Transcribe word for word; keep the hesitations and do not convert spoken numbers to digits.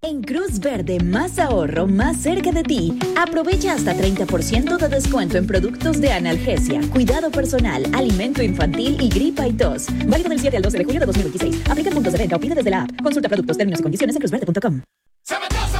En Cruz Verde, más ahorro, más cerca de ti. Aprovecha hasta treinta por ciento de descuento en productos de analgesia, cuidado personal, alimento infantil y gripa y tos. Válido del siete al doce de julio de dos mil veintiséis. Aplica puntos de venta o pide desde la app. Consulta productos, términos y condiciones en cruz verde punto com.